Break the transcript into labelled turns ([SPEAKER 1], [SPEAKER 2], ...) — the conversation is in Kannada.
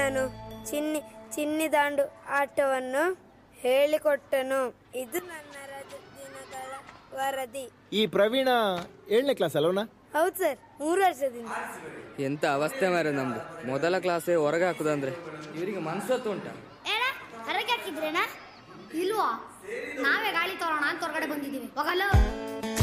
[SPEAKER 1] ನಾನು ಚಿನ್ನಿದಾಂಡು ಆಟವನ್ನು ಹೇಳಿಕೊಟ್ಟನು. ಇದು ನನ್ನ ರಜೆ ದಿನಗಳ ವರದಿ.
[SPEAKER 2] ಈ ಪ್ರವೀಣ 7ನೇ ಕ್ಲಾಸ್ ಅಲ್ವನಾ?
[SPEAKER 1] ಹೌದು ಸರ್, 3 ವರ್ಷದಿಂದ.
[SPEAKER 3] ಎಂತ ಅವಸ್ಥೆ ಮಾರ ನಮ್ದು. ಮೊದಲ ಕ್ಲಾಸೇ ಹೊರಗೆ ಹಾಕುದಂದ್ರೆ ಇವರಿಗೆ ಮನ್ಸತ್ತು ಉಂಟ.
[SPEAKER 4] ಹೊರಗೆ ಹಾಕಿದ್ರೇನಾ? ಇಲ್ವಾ? ನಾವೇ ಗಾಳಿ ತೋರೋಣ ಅಂತ ಹೊರಗಡೆ ಬಂದಿದ್ದೀವಿ. ಹೋಗಲ್ಲ.